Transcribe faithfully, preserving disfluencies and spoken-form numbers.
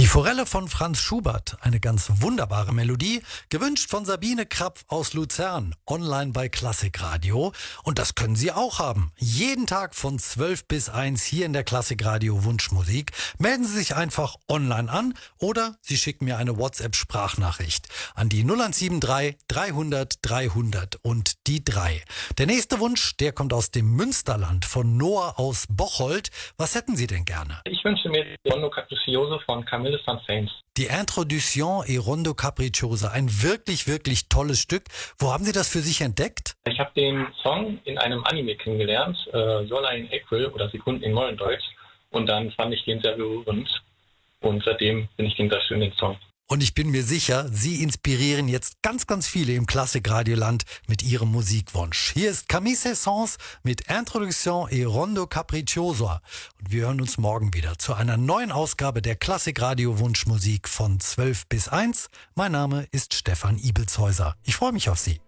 Die Forelle von Franz Schubert, eine ganz wunderbare Melodie, gewünscht von Sabine Krapf aus Luzern, online bei Klassikradio. Und das können Sie auch haben. Jeden Tag von zwölf bis eins hier in der Klassikradio Wunschmusik. Melden Sie sich einfach online an oder Sie schicken mir eine WhatsApp-Sprachnachricht an die null eins sieben drei dreihundert dreihundert und die drei. Der nächste Wunsch, der kommt aus dem Münsterland von Noah aus Bocholt. Was hätten Sie denn gerne? Ich wünsche mir die Rondo Capriccioso von Camille Saint-Saëns. Die Introduction e Rondo Capricciosa, ein wirklich, wirklich tolles Stück. Wo haben Sie das für sich entdeckt? Ich habe den Song in einem Anime kennengelernt, äh, Sola in April oder Sekunden in Mollendeutsch. Und dann fand ich den sehr berührend. Und seitdem finde ich den sehr schön, den Song. Und ich bin mir sicher, Sie inspirieren jetzt ganz, ganz viele im Klassikradioland mit Ihrem Musikwunsch. Hier ist Camille Saint-Saëns mit Introduction e Rondo Capricciosa. Und wir hören uns morgen wieder zu einer neuen Ausgabe der Klassikradio Wunschmusik von zwölf bis eins. Mein Name ist Stefan Ibelshäuser. Ich freue mich auf Sie.